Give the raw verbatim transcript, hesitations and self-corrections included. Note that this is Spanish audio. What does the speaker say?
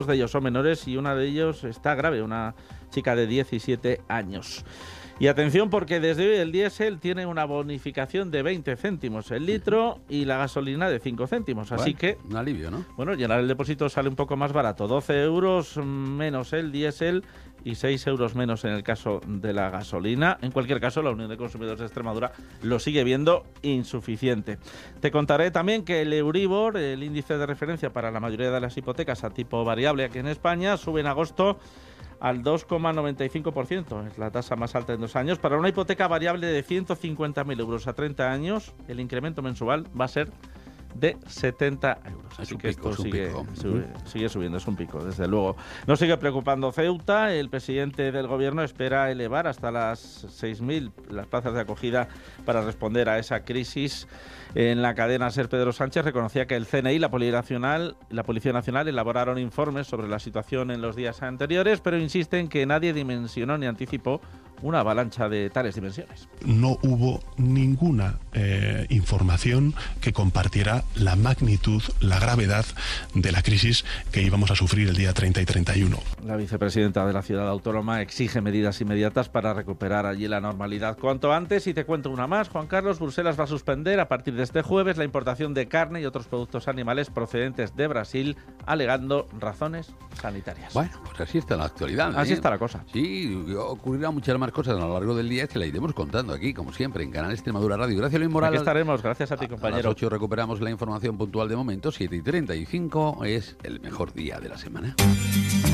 de ellos son menores y una de ellos está grave, una chica de diecisiete años. Y atención, porque desde hoy el diésel tiene una bonificación de veinte céntimos el litro y la gasolina de cinco céntimos. Así bueno, que, un alivio, ¿no? Bueno, llenar el depósito sale un poco más barato. doce euros menos el diésel y seis euros menos en el caso de la gasolina. En cualquier caso, la Unión de Consumidores de Extremadura lo sigue viendo insuficiente. Te contaré también que el Euribor, el índice de referencia para la mayoría de las hipotecas a tipo variable aquí en España, sube en agosto al dos coma noventa y cinco por ciento. Es la tasa más alta en dos años. Para una hipoteca variable de ciento cincuenta mil euros a treinta años, el incremento mensual va a ser de setenta euros. Así que pico, esto sigue, pico. sube, sigue subiendo, es un pico, desde luego. Nos sigue preocupando Ceuta. El presidente del gobierno espera elevar hasta las seis mil las plazas de acogida para responder a esa crisis. En la cadena SER, Pedro Sánchez reconocía que el C N I y la Policía Nacional, la Policía Nacional elaboraron informes sobre la situación en los días anteriores, pero insiste en que nadie dimensionó ni anticipó una avalancha de tales dimensiones. No hubo ninguna eh, información que compartiera la magnitud, la gravedad de la crisis que íbamos a sufrir el día treinta y treinta y uno. La vicepresidenta de la ciudad autónoma exige medidas inmediatas para recuperar allí la normalidad cuanto antes. Y te cuento una más, Juan Carlos. Bruselas va a suspender a partir de este jueves la importación de carne y otros productos animales procedentes de Brasil, alegando razones sanitarias. Bueno, pues así está la actualidad, ¿eh? Así está la cosa. Sí, ocurrirán muchas más cosas a lo largo del día que la iremos contando aquí, como siempre, en Canal Extremadura Radio. Gracias, Luis Morales. Aquí estaremos, gracias a ti, compañero. A las ocho recuperamos la información puntual de momento. Siete y treinta y cinco es el mejor día de la semana.